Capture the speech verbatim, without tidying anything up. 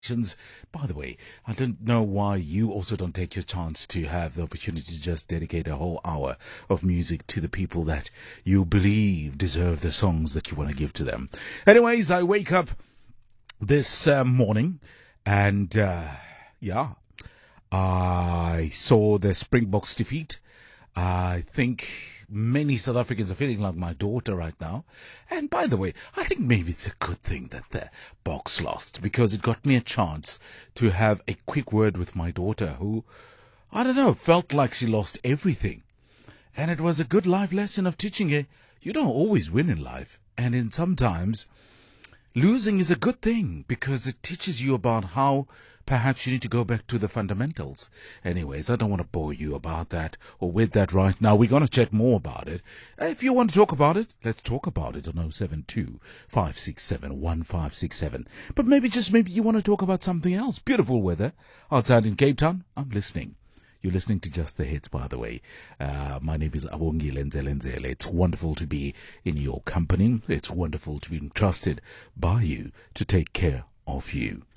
By the way, I don't know why you also don't take your chance to have the opportunity to just dedicate a whole hour of music to the people that you believe deserve the songs that you want to give to them. Anyways, I wake up this uh, morning and, uh, yeah, I saw the Springboks defeat. I think many South Africans are feeling like my daughter right now. And by the way, I think maybe it's a good thing that the Boks lost, because it got me a chance to have a quick word with my daughter who, I don't know, felt like she lost everything. And it was a good life lesson of teaching her, you don't always win in life. And in sometimes losing is a good thing, because it teaches you about how perhaps you need to go back to the fundamentals. Anyways, I don't want to bore you about that or with that right now. We're going to chat more about it. If you want to talk about it, let's talk about it on oh seven two, five six seven, one five six seven. But maybe, just maybe, you want to talk about something else. Beautiful weather outside in Cape Town. I'm listening. You're listening to Just the Hits, by the way. Uh, my name is Abongile Nzelenzele. It's wonderful to be in your company. It's wonderful to be entrusted by you to take care of you.